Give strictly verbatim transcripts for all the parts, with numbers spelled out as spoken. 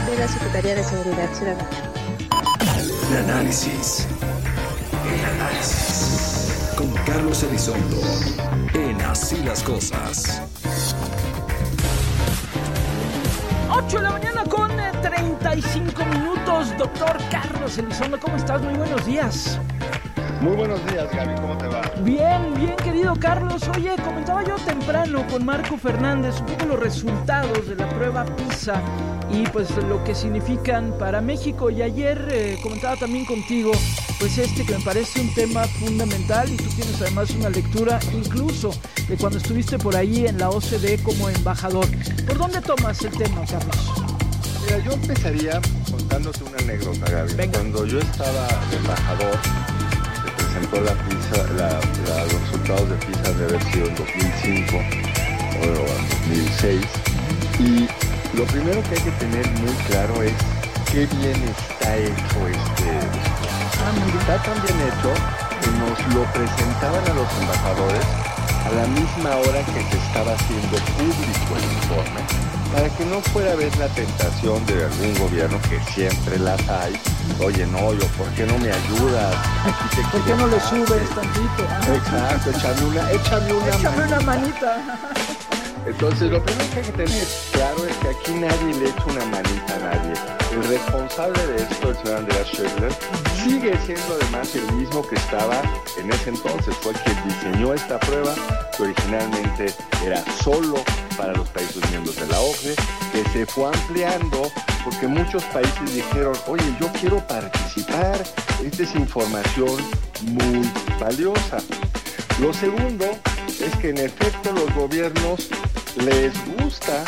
de la Secretaría de Seguridad Ciudadana. El análisis. El análisis. Con Carlos Elizondo. En Así las Cosas. ocho de la mañana con treinta y cinco minutos. Doctor Carlos Elizondo, ¿cómo estás? Muy buenos días. Muy buenos días, Gaby, ¿cómo te va? Bien, bien, querido Carlos. Oye, comentaba yo temprano con Marco Fernández un poco los resultados de la prueba PISA y pues lo que significan para México. Y ayer eh, comentaba también contigo, pues este que me parece un tema fundamental, y tú tienes además una lectura incluso de cuando estuviste por ahí en la O C D como embajador. ¿Por dónde tomas el tema, Carlos? Mira, yo empezaría contándote una anécdota, Gaby. Venga. Cuando yo estaba de embajador, presentó la PISA, la, la, los resultados de PISA de haber sido en dos mil cinco o dos mil seis, y lo primero que hay que tener muy claro es qué bien está hecho este ah, está tan bien hecho que nos lo presentaban a los embajadores a la misma hora que se estaba haciendo público el informe, para que no fuera a haber la tentación de algún gobierno, que siempre las hay. Oye, no, yo, ¿por qué no me ayudas? Aquí te ¿Por qué no le subes tantito? Exacto, échame una, échame una Échame manita. una manita. Entonces, lo primero que hay que tener claro es que aquí nadie le echa una manita a nadie. El responsable de esto, el señor Andreas Schössler, sigue siendo además el mismo que estaba en ese entonces. Fue quien diseñó esta prueba, que originalmente era solo para los países miembros de la O C D E, que se fue ampliando porque muchos países dijeron, oye, yo quiero participar, esta es información muy valiosa. Lo segundo es que en efecto los gobiernos les gusta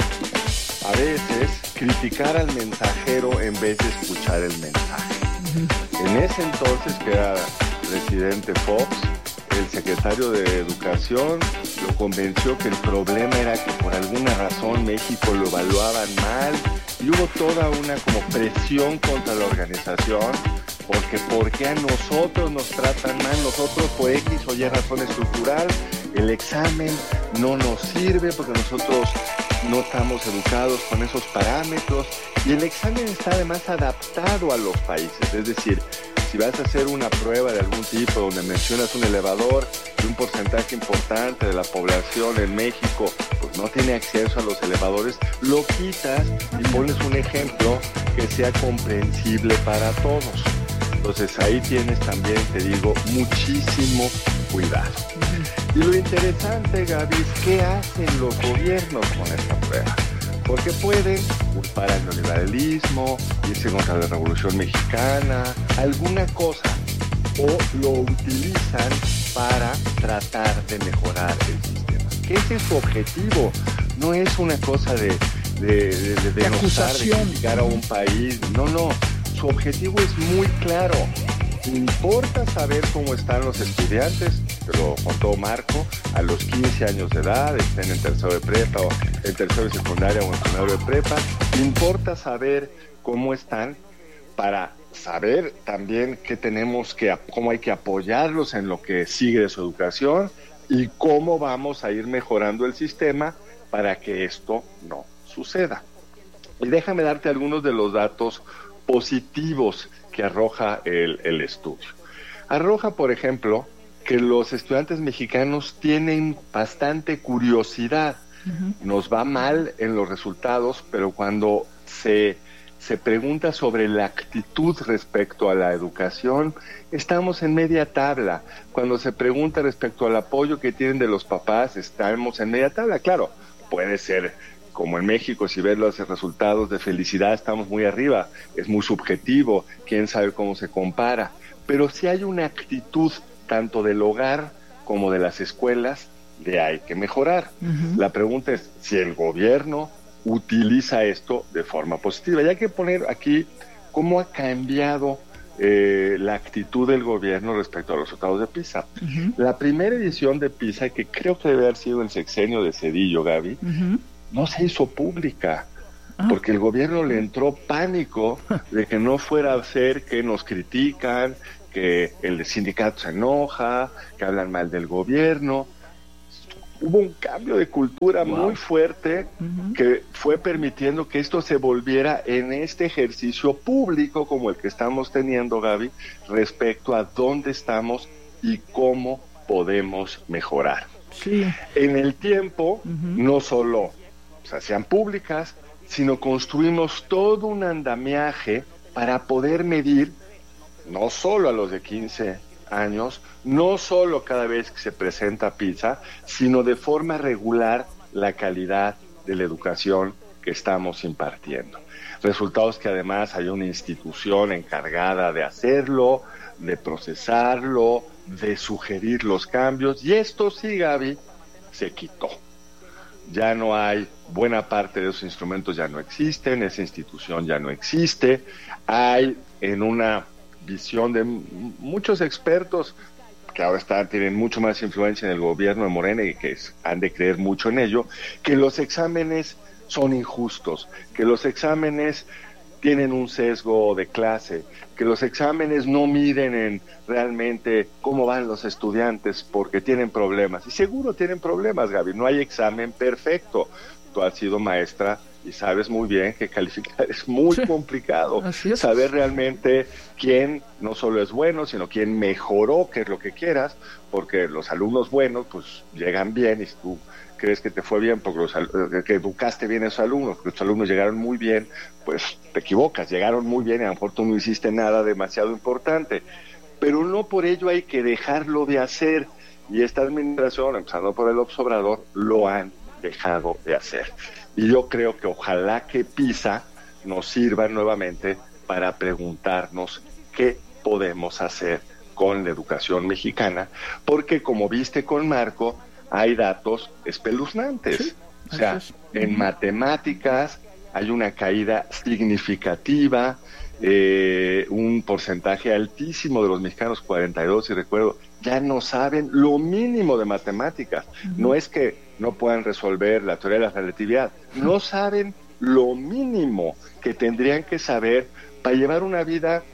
a veces criticar al mensajero en vez de escuchar el mensaje. Uh-huh. En ese entonces, que era presidente Fox, el secretario de Educación lo convenció que el problema era que por alguna razón México lo evaluaban mal, y hubo toda una como presión contra la organización, porque ¿por qué a nosotros nos tratan mal? Nosotros por X o Y razón estructural, el examen no nos sirve porque nosotros no estamos educados con esos parámetros, y el examen está además adaptado a los países. Es decir, si vas a hacer una prueba de algún tipo donde mencionas un elevador y un porcentaje importante de la población en México pues no tiene acceso a los elevadores, lo quitas y pones un ejemplo que sea comprensible para todos. Entonces ahí tienes también, te digo, muchísimo cuidado. Y lo interesante, Gaby, es qué hacen los gobiernos con esta prueba. Porque pueden culpar al neoliberalismo, irse contra la Revolución Mexicana, alguna cosa, o lo utilizan para tratar de mejorar el sistema. Que ese es su objetivo, no es una cosa de, de, de, de, de denostar, de criticar a un país, no, no. Su objetivo es muy claro. Importa saber cómo están los estudiantes, te lo contó Marco, a los quince años de edad, estén en tercero de prepa o en tercero de secundaria o en primero de prepa. Importa saber cómo están para saber también qué tenemos que, cómo hay que apoyarlos en lo que sigue de su educación y cómo vamos a ir mejorando el sistema para que esto no suceda. Y déjame darte algunos de los datos positivos que arroja el, el estudio. Arroja, por ejemplo, que los estudiantes mexicanos tienen bastante curiosidad. Uh-huh. Nos va mal en los resultados, pero cuando se, se pregunta sobre la actitud respecto a la educación, estamos en media tabla. Cuando se pregunta respecto al apoyo que tienen de los papás, estamos en media tabla. Claro, puede ser como en México, si ves los resultados de felicidad, estamos muy arriba, es muy subjetivo, quién sabe cómo se compara, pero sí hay una actitud tanto del hogar como de las escuelas de hay que mejorar. Uh-huh. La pregunta es si el gobierno utiliza esto de forma positiva, y hay que poner aquí cómo ha cambiado eh, la actitud del gobierno respecto a los resultados de PISA. Uh-huh. La primera edición de PISA, que creo que debe haber sido el sexenio de Zedillo, Gaby, uh-huh, no se hizo pública, ah. porque el gobierno le entró pánico de que no fuera a ser que nos critican, que el sindicato se enoja, que hablan mal del gobierno. hubo un cambio de cultura wow. muy fuerte uh-huh. que fue permitiendo que esto se volviera en este ejercicio público como el que estamos teniendo, Gaby, respecto a dónde estamos y cómo podemos mejorar. Sí. En el tiempo, uh-huh. no solo se hacían públicas, sino construimos todo un andamiaje para poder medir, no solo a los de quince años, no solo cada vez que se presenta PISA, sino de forma regular la calidad de la educación que estamos impartiendo. Resultados que además hay una institución encargada de hacerlo, de procesarlo, de sugerir los cambios, y esto sí, Gaby, se quitó. Ya no hay, buena parte de esos instrumentos ya no existen, esa institución ya no existe, hay en una visión de m- muchos expertos que ahora están, tienen mucho más influencia en el gobierno de Morena y que es, han de creer mucho en ello, que los exámenes son injustos, que los exámenes tienen un sesgo de clase, que los exámenes no miden en realmente cómo van los estudiantes porque tienen problemas. Y seguro tienen problemas, Gaby, no hay examen perfecto. Tú has sido maestra y sabes muy bien que calificar es muy sí. complicado. Así es. Saber realmente quién no solo es bueno, sino quién mejoró, que es lo que quieras, porque los alumnos buenos pues llegan bien y tú crees que te fue bien porque los, que educaste bien a esos alumnos, porque los alumnos llegaron muy bien, pues te equivocas, llegaron muy bien y a lo mejor tú no hiciste nada demasiado importante, pero no por ello hay que dejarlo de hacer, y esta administración, empezando por el López Obrador, lo han dejado de hacer. Y yo creo que ojalá que PISA nos sirva nuevamente para preguntarnos qué podemos hacer con la educación mexicana, porque como viste con Marco, hay datos espeluznantes. Sí, o sea, es. en matemáticas hay una caída significativa, eh, un porcentaje altísimo de los mexicanos, cuarenta y dos, y recuerdo, ya no saben lo mínimo de matemáticas. Uh-huh. No es que no puedan resolver la teoría de la relatividad, no saben lo mínimo que tendrían que saber para llevar una vida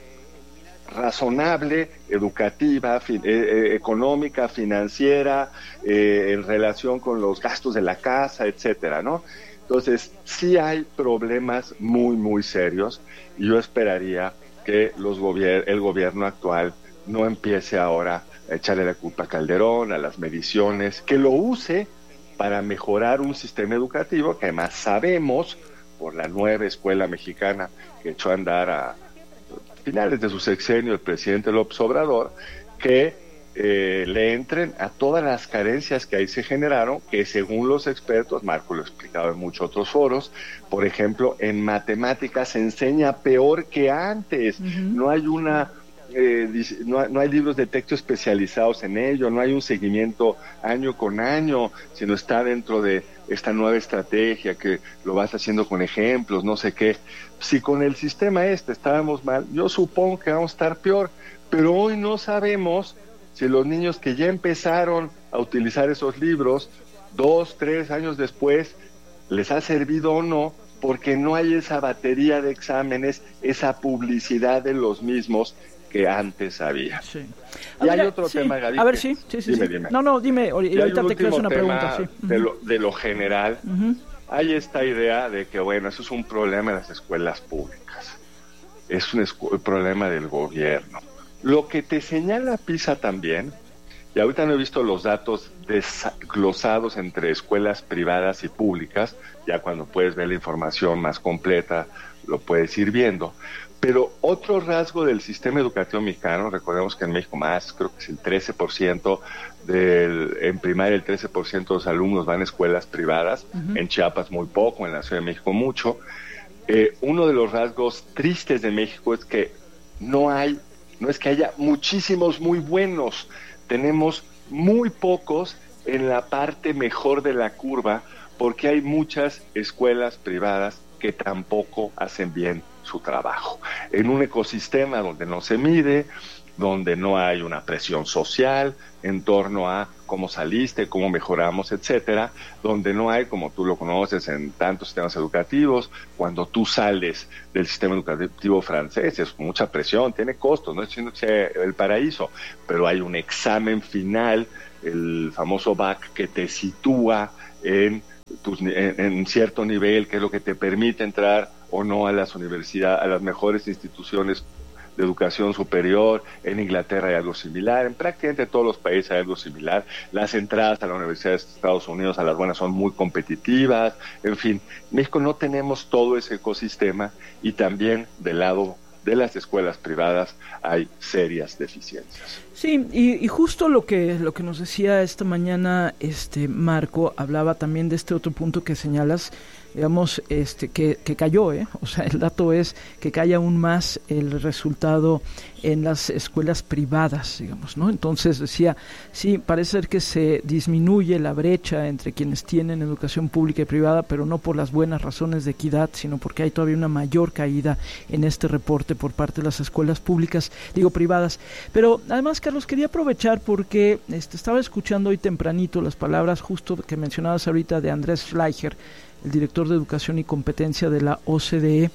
razonable, educativa, fi- eh, económica, financiera, eh, en relación con los gastos de la casa, etcétera, ¿no? Entonces, sí hay problemas muy, muy serios, y yo esperaría que los gobier- el gobierno actual no empiece ahora a echarle la culpa a Calderón, a las mediciones, que lo use para mejorar un sistema educativo que además sabemos, por la nueva escuela mexicana que echó a andar a finales de su sexenio el presidente López Obrador, que eh, le entren a todas las carencias que ahí se generaron, que según los expertos, Marco lo ha explicado en muchos otros foros, por ejemplo, en matemáticas se enseña peor que antes, uh-huh. no hay una eh, no, no hay libros de texto especializados en ello, no hay un seguimiento año con año, sino está dentro de esta nueva estrategia que lo vas haciendo con ejemplos, no sé qué. Si con el sistema este estábamos mal, yo supongo que vamos a estar peor, pero hoy no sabemos si los niños que ya empezaron a utilizar esos libros, dos, tres años después, les ha servido o no, porque no hay esa batería de exámenes, esa publicidad de los mismos que antes había. Sí. Y ver, hay otro sí. tema, Gaby. A ver, sí, sí, sí. Dime, sí. dime. No, no, dime, ahorita te quiero hacer una pregunta. Sí. De, lo, de lo general, uh-huh. hay esta idea de que, bueno, eso es un problema de las escuelas públicas. Es un escu- problema del gobierno. Lo que te señala PISA también, y ahorita no he visto los datos desglosados entre escuelas privadas y públicas, ya cuando puedes ver la información más completa lo puedes ir viendo, pero otro rasgo del sistema educativo mexicano, recordemos que en México más, creo que es el trece por ciento, del, en primaria el trece por ciento de los alumnos van a escuelas privadas, uh-huh. en Chiapas muy poco, en la Ciudad de México mucho. Eh, uno de los rasgos tristes de México es que no hay, no es que haya muchísimos muy buenos, tenemos muy pocos en la parte mejor de la curva, porque hay muchas escuelas privadas que tampoco hacen bien su trabajo. En un ecosistema donde no se mide, donde no hay una presión social en torno a cómo saliste, cómo mejoramos, etcétera, donde no hay, como tú lo conoces en tantos sistemas educativos, cuando tú sales del sistema educativo francés, es mucha presión, tiene costos, no es diciendo que sea el paraíso, pero hay un examen final el famoso B A C que te sitúa en, tus, en, en cierto nivel, que es lo que te permite entrar o no a las universidades, a las mejores instituciones de educación superior. En Inglaterra hay algo similar, en prácticamente todos los países hay algo similar. Las entradas a la Universidad de Estados Unidos, a las buenas, son muy competitivas. En fin, en México no tenemos todo ese ecosistema, y también del lado de las escuelas privadas hay serias deficiencias. Sí, y, y justo lo que lo que nos decía esta mañana este Marco, hablaba también de este otro punto que señalas, digamos, este que, que cayó, ¿eh? O sea, el dato es que cae aún más el resultado en las escuelas privadas, digamos, ¿no? Entonces decía, sí, parece ser que se disminuye la brecha entre quienes tienen educación pública y privada, pero no por las buenas razones de equidad, sino porque hay todavía una mayor caída en este reporte por parte de las escuelas públicas, digo privadas. Pero además, Carlos, quería aprovechar porque este, estaba escuchando hoy tempranito las palabras justo que mencionabas ahorita de Andrés Schleicher, el director de Educación y Competencia de la O C D E,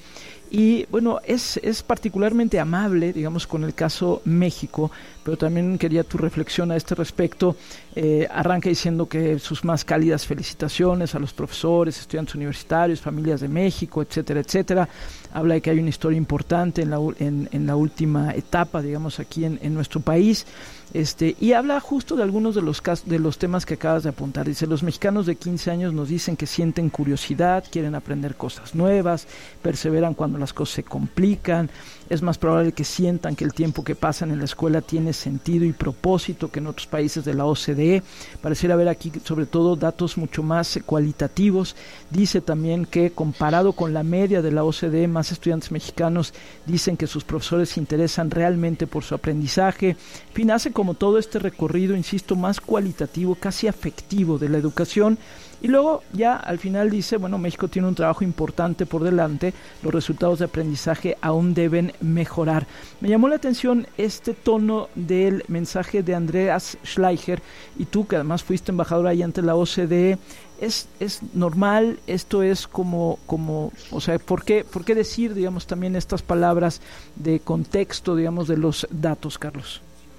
y bueno, es, es particularmente amable, digamos, con el caso México, pero también quería tu reflexión a este respecto. Eh, arranca diciendo que sus más cálidas felicitaciones a los profesores, estudiantes universitarios, familias de México, etcétera, etcétera. Habla de que hay una historia importante en la, en, en la última etapa, digamos, aquí en, en nuestro país. Este, y habla justo de algunos de los casos, de los temas que acabas de apuntar. Dice, los mexicanos de quince años nos dicen que sienten curiosidad, quieren aprender cosas nuevas, perseveran cuando las cosas se complican, es más probable que sientan que el tiempo que pasan en la escuela tiene sentido y propósito que en otros países de la O C D E. Pareciera haber aquí sobre todo datos mucho más cualitativos. Dice también que comparado con la media de la O C D E, más estudiantes mexicanos dicen que sus profesores se interesan realmente por su aprendizaje. En fin, hace como todo este recorrido, insisto, más cualitativo, casi afectivo de la educación. Y luego ya al final dice, bueno, México tiene un trabajo importante por delante, los resultados de aprendizaje aún deben mejorar. Me llamó la atención este tono del mensaje de Andreas Schleicher, y tú que además fuiste embajador ahí ante la O C D E, ¿es, es normal? Esto es como, como, o sea, ¿por qué, por qué decir, digamos, también estas palabras de contexto, digamos, de los datos, Carlos?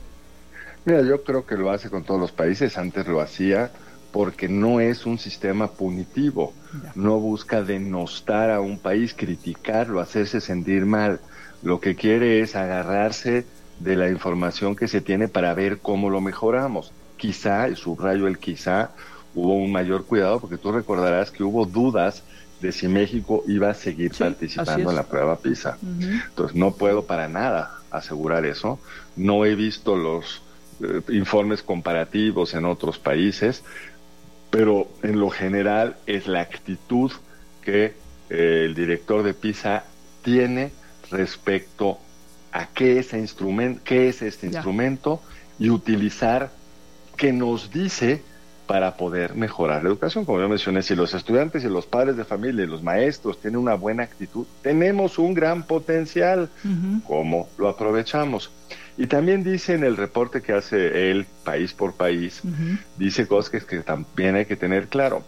Mira, yo creo que lo hace con todos los países, antes lo hacía, porque no es un sistema punitivo, no busca denostar a un país, criticarlo, hacerse sentir mal. Lo que quiere es agarrarse de la información que se tiene para ver cómo lo mejoramos. Quizá, y subrayo el quizá, hubo un mayor cuidado, porque tú recordarás que hubo dudas de si México iba a seguir sí, participando en la prueba PISA. Uh-huh. Entonces no puedo para nada asegurar eso. No he visto los eh, informes comparativos en otros países, pero en lo general es la actitud que eh, el director de PISA tiene respecto a qué es, instrumento, qué es este ya. instrumento, y utilizar qué nos dice para poder mejorar la educación. Como yo mencioné, si los estudiantes y los padres de familia y los maestros tienen una buena actitud, tenemos un gran potencial. Uh-huh. ¿Cómo lo aprovechamos? Y también dice en el reporte que hace él, país por país, uh-huh. dice cosas que, que también hay que tener claro.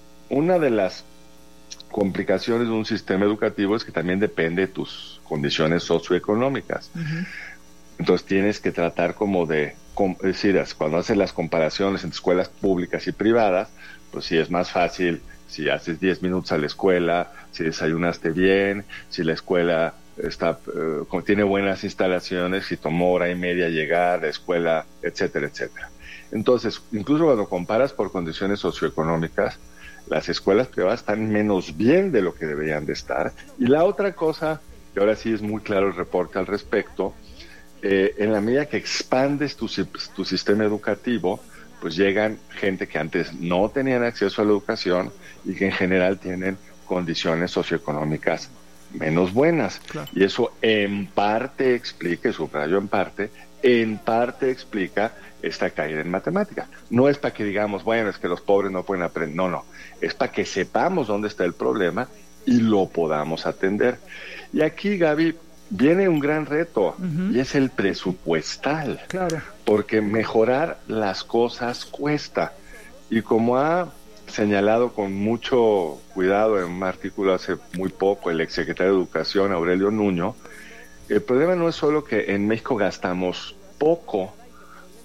Una de las complicaciones de un sistema educativo es que también depende de tus condiciones socioeconómicas. Uh-huh. Entonces tienes que tratar como de, es decir, cuando haces las comparaciones entre escuelas públicas y privadas, pues sí es más fácil si haces diez minutos a la escuela, si desayunaste bien, si la escuela está uh, tiene buenas instalaciones, si tomó hora y media llegar a la escuela, etcétera, etcétera. Entonces, incluso cuando comparas por condiciones socioeconómicas, las escuelas privadas están menos bien de lo que deberían de estar. Y la otra cosa, que ahora sí es muy claro el reporte al respecto, eh, en la medida que expandes tu, tu sistema educativo, pues llegan gente que antes no tenían acceso a la educación y que en general tienen condiciones socioeconómicas menos buenas. Claro. Y eso en parte explica, y subrayo en parte, en parte explica esta caída en matemáticas. No es para que digamos, bueno, es que los pobres no pueden aprender, no, no, es para que sepamos dónde está el problema y lo podamos atender. Y aquí, Gaby, viene un gran reto, uh-huh. y es el presupuestal. Claro. Porque mejorar las cosas cuesta. Y como ha señalado con mucho cuidado en un artículo hace muy poco el exsecretario de Educación, Aurelio Nuño, el problema no es solo que en México gastamos poco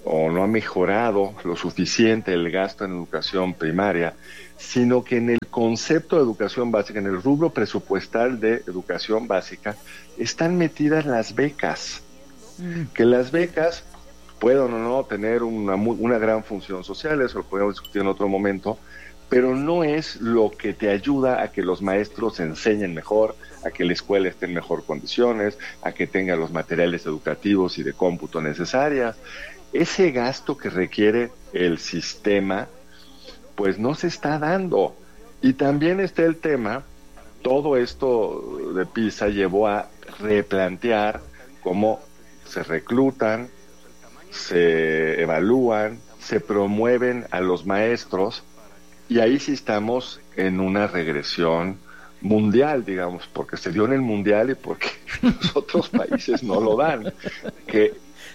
o no ha mejorado lo suficiente el gasto en educación primaria, sino que en el concepto de educación básica, en el rubro presupuestal de educación básica, están metidas las becas. Mm. Que las becas pueden o no tener una, una gran función social, eso lo podemos discutir en otro momento, pero no es lo que te ayuda a que los maestros enseñen mejor, a que la escuela esté en mejor condiciones, a que tenga los materiales educativos y de cómputo necesarias. Ese gasto que requiere el sistema, pues no se está dando. Y también está el tema, todo esto de PISA llevó a replantear cómo se reclutan, se evalúan, se promueven a los maestros, y ahí sí estamos en una regresión mundial, digamos, porque se dio en el mundial y porque los otros países no lo dan, que,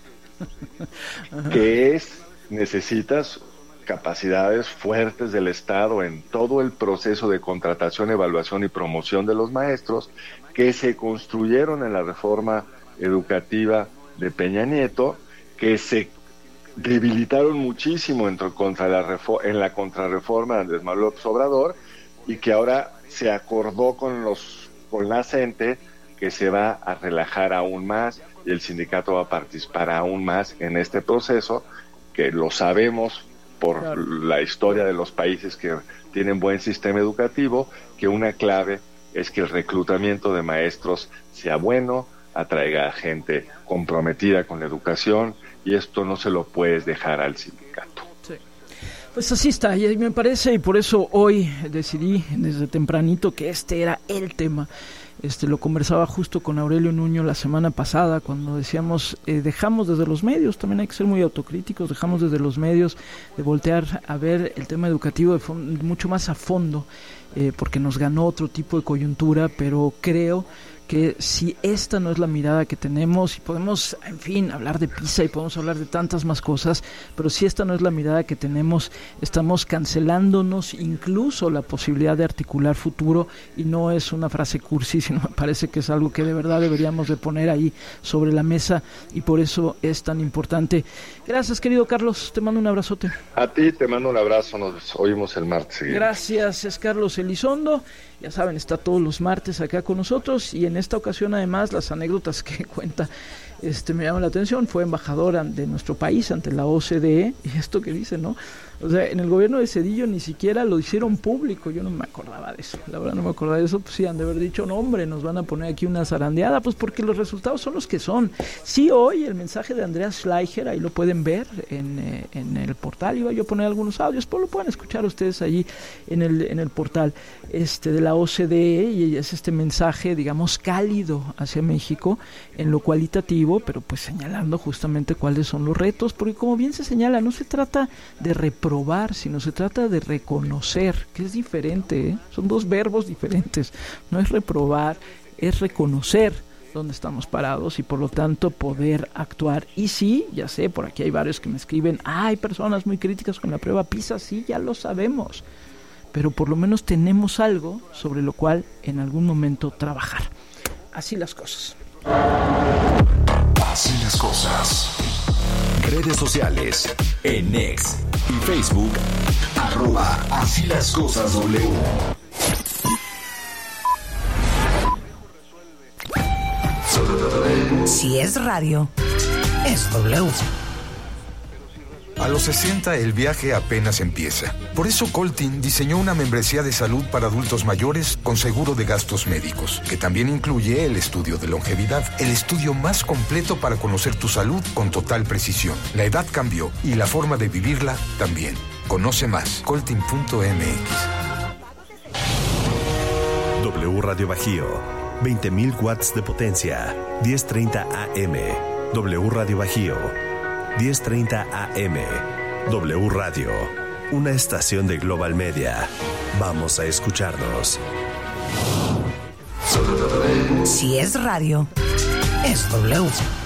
que es, necesitas capacidades fuertes del Estado en todo el proceso de contratación, evaluación y promoción de los maestros que se construyeron en la reforma educativa de Peña Nieto, que se debilitaron muchísimo en, contra la refo- en la contrarreforma de Andrés Manuel López Obrador, y que ahora se acordó con los con la CENTE que se va a relajar aún más y el sindicato va a participar aún más en este proceso, que lo sabemos por claro. la historia de los países que tienen buen sistema educativo, que una clave es que el reclutamiento de maestros sea bueno, atraiga a gente comprometida con la educación, y esto no se lo puedes dejar al sindicato. Sí. Pues así está, y me parece, y por eso hoy decidí desde tempranito que este era el tema. Este lo conversaba justo con Aurelio Nuño la semana pasada, cuando decíamos, eh, dejamos desde los medios, también hay que ser muy autocríticos, dejamos desde los medios de voltear a ver el tema educativo de fondo, mucho más a fondo, eh, porque nos ganó otro tipo de coyuntura, pero creo que si esta no es la mirada que tenemos, y podemos, en fin, hablar de PISA y podemos hablar de tantas más cosas, pero si esta no es la mirada que tenemos, estamos cancelándonos incluso la posibilidad de articular futuro, y no es una frase cursi, sino me parece que es algo que de verdad deberíamos de poner ahí sobre la mesa, y por eso es tan importante. Gracias, querido Carlos, te mando un abrazote. A ti te mando un abrazo, nos oímos el martes. Gracias, es Carlos Elizondo. Ya saben, está todos los martes acá con nosotros, y en esta ocasión además las anécdotas que cuenta este me llaman la atención. Fue embajadora de nuestro país ante la O C D E, y esto que dice, ¿no? O sea, en el gobierno de Zedillo ni siquiera lo hicieron público, yo no me acordaba de eso, la verdad no me acordaba de eso. Pues sí, han de haber dicho, no hombre, nos van a poner aquí una zarandeada, pues porque los resultados son los que son. Sí, hoy el mensaje de Andreas Schleicher, ahí lo pueden ver en, eh, en el portal, iba yo a poner algunos audios, pues lo pueden escuchar ustedes allí en el, en el portal este de la O C D E, y es este mensaje, digamos, cálido hacia México en lo cualitativo, pero pues señalando justamente cuáles son los retos, porque como bien se señala, no se trata de reprobar, sino se trata de reconocer, que es diferente, ¿eh? Son dos verbos diferentes, no es reprobar, es reconocer dónde estamos parados y por lo tanto poder actuar. Y sí, ya sé, por aquí hay varios que me escriben, ah, hay personas muy críticas con la prueba PISA, sí, ya lo sabemos, pero por lo menos tenemos algo sobre lo cual en algún momento trabajar. Así las cosas. Así las cosas. Redes sociales, en X y Facebook, arroba Así las cosas W. Si es radio, es W. A los sesenta el viaje apenas empieza. Por eso Coltin diseñó una membresía de salud para adultos mayores con seguro de gastos médicos, que también incluye el estudio de longevidad, el estudio más completo para conocer tu salud con total precisión. La edad cambió y la forma de vivirla también. Conoce más, coltin punto m x. W Radio Bajío, veinte mil watts de potencia, diez treinta A M. W Radio Bajío, diez treinta A M. W Radio, una estación de Global Media. Vamos a escucharnos. Si es radio, es W.